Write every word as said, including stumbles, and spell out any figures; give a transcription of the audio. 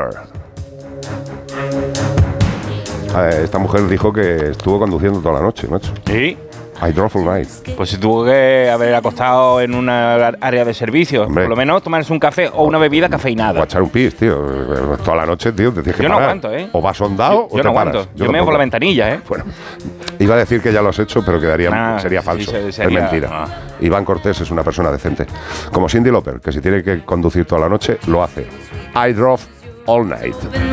Lauper. Esta mujer dijo que estuvo conduciendo toda la noche, macho. Sí. I drove all night. Pues si tuvo que haber acostado en una área de servicio, Hombre. por lo menos tomarse un café o una bebida cafeinada. O echar un pis, tío. Toda la noche, tío, te tienes que Yo no parar. aguanto, ¿eh? O vas sondado Yo, o yo te no paras. aguanto. Yo, me veo por tampoco. la ventanilla, ¿eh? Bueno, iba a decir que ya lo has hecho, pero quedaría, Ah, sería sí, falso. se- Es sería- mentira. ah. Iván Cortés es una persona decente. Como Cyndi Lauper, que si tiene que conducir toda la noche, lo hace. I drove all night.